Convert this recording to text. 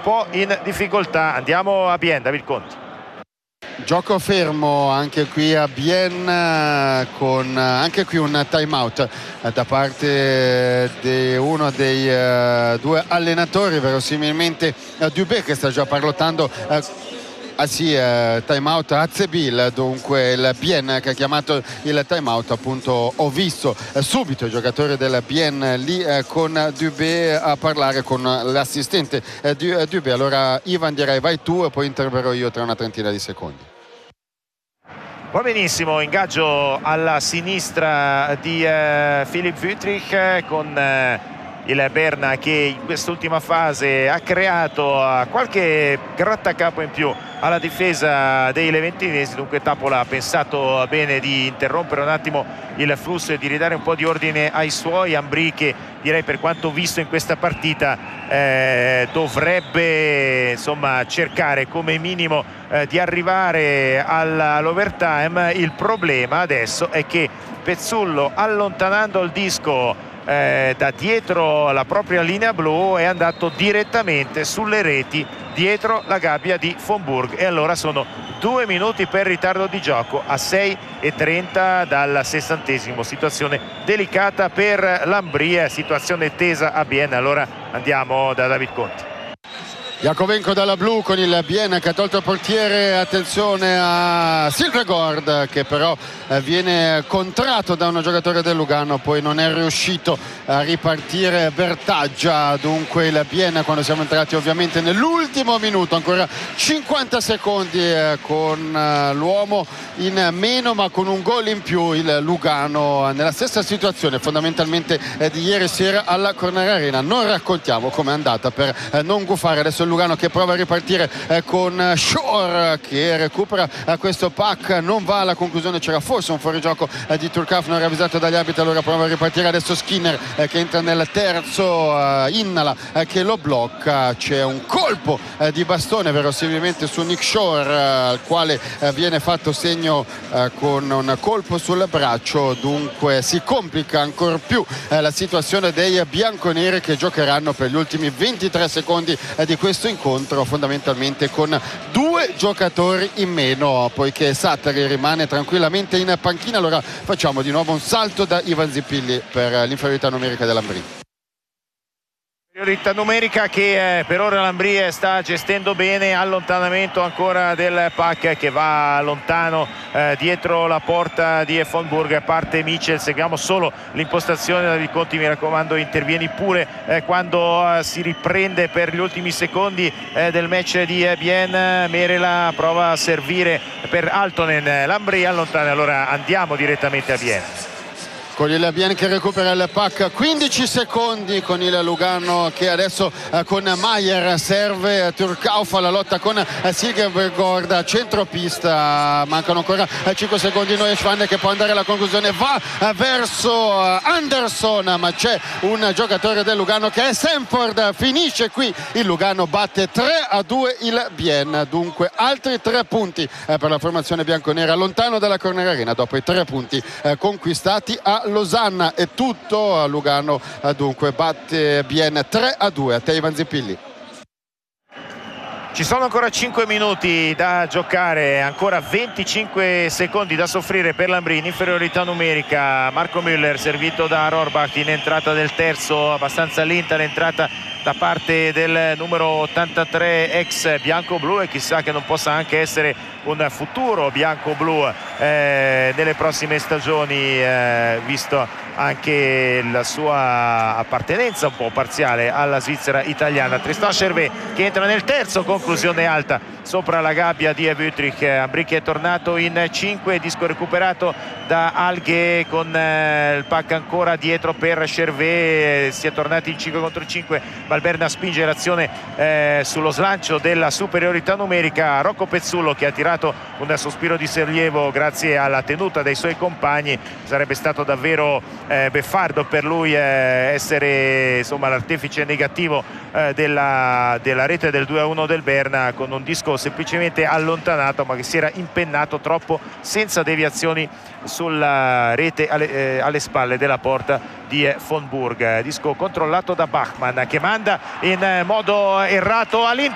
po' in difficoltà. Andiamo a Bienne, David Conti. Gioco fermo anche qui a Bienne, con anche qui un time out da parte di uno dei due allenatori, verosimilmente Dubé, che sta già parlottando. Time out a Zebil, dunque il Bienne che ha chiamato il time out. Appunto ho visto subito i giocatori del Bienne lì con Dubé a parlare con l'assistente di Dubé. Allora Ivan, direi vai tu e poi interverrò io tra una trentina di secondi. Va benissimo, ingaggio alla sinistra di Philipp Wüthrich con il Berna che in quest'ultima fase ha creato qualche grattacapo in più alla difesa dei leventinesi. Dunque Tapola ha pensato bene di interrompere un attimo il flusso e di ridare un po' di ordine ai suoi. Ambry, che direi per quanto visto in questa partita dovrebbe insomma cercare come minimo di arrivare all'overtime. Il problema adesso è che Pezzullo, allontanando il disco da dietro la propria linea blu, è andato direttamente sulle reti dietro la gabbia di von Burg, e allora sono 2 minuti per ritardo di gioco a 6:30 dal 60°. Situazione delicata per l'Ambria, situazione tesa a Bienne. Allora andiamo da David Conti. Jakovenko dalla blu con il Bienne che ha tolto il portiere. Attenzione a Silvergård, che però viene contratto da un giocatore del Lugano, poi non è riuscito a ripartire Bertaggia. Dunque il Bienne, quando siamo entrati ovviamente nell'ultimo minuto, ancora 50 secondi con l'uomo in meno ma con un gol in più, il Lugano nella stessa situazione fondamentalmente di ieri sera alla Corner Arena. Non raccontiamo com'è andata per non gufare. Adesso il Lugano che prova a ripartire con Shore che recupera questo puck, non va alla conclusione, c'era forse un fuorigioco di Turkaf non ravvisato dagli arbitri. Allora prova a ripartire adesso Skinner che entra nel terzo, Innala che lo blocca. C'è un colpo di bastone verosimilmente su Nick Shore, al quale viene fatto segno con un colpo sul braccio. Dunque si complica ancora più la situazione dei bianconeri, che giocheranno per gli ultimi 23 secondi di questo incontro, fondamentalmente con 2 giocatori in meno, poiché Sattari rimane tranquillamente in panchina. Allora facciamo di nuovo un salto da Ivan Zippilli per l'inferiorità numerica dell'Ambry. Priorità numerica che per ora l'Ambry sta gestendo bene. Allontanamento ancora del puck che va lontano dietro la porta di von Burg. Parte Mitchell, seguiamo solo l'impostazione da David Conti, mi raccomando intervieni pure quando si riprende per gli ultimi secondi del match di Bienne. Merela prova a servire per Altonen, l'Ambry allontana. Allora andiamo direttamente a Bienne con il Bienne che recupera il puck. 15 secondi con il Lugano che adesso con Maier serve Turkauf alla lotta con Silvergård, centropista. Mancano ancora 5 secondi. Neuschwan che può andare alla conclusione, va verso Anderson, ma c'è un giocatore del Lugano che è Sanford. Finisce qui, il Lugano batte 3-2 il Bienne. Dunque altri 3 punti per la formazione bianconera, lontano dalla Corner Arena dopo i 3 punti conquistati a Losanna. È tutto. A Lugano dunque batte Bienne 3-2. A te Ivan Zippilli. Ci sono ancora 5 minuti da giocare, ancora 25 secondi da soffrire per l'Ambry in inferiorità numerica. Marco Müller servito da Rohrbach in entrata del terzo, abbastanza lenta l'entrata da parte del numero 83 ex bianco-blu, e chissà che non possa anche essere un futuro bianco-blu nelle prossime stagioni, visto anche la sua appartenenza un po' parziale alla Svizzera italiana. Tristan Chervet che entra nel terzo, conclusione alta sopra la gabbia di Wüthrich. Ambry che è tornato in 5, disco recuperato da Alghe con il pack ancora dietro per Chervet. Si è tornati in 5 contro 5. Valberna spinge l'azione sullo slancio della superiorità numerica. Rocco Pezzullo che ha tirato un sospiro di sollievo grazie alla tenuta dei suoi compagni. Sarebbe stato davvero beffardo per lui essere insomma l'artefice negativo della rete del 2-1 del Berna, con un disco semplicemente allontanato ma che si era impennato troppo senza deviazioni sulla rete alle spalle della porta di von Burg. Disco controllato da Bachmann che manda in modo errato all'interno.